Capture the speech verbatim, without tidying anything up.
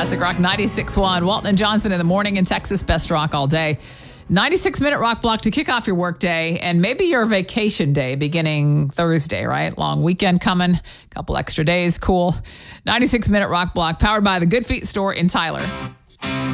Classic Rock ninety-six point one. Walton and Johnson in the morning in Texas. Best rock all day. ninety-six minute rock block to kick off your work day and maybe your vacation day beginning Thursday, right? Long weekend coming. Couple extra days. Cool. ninety-six minute rock block powered by the Good Feet store in Tyler.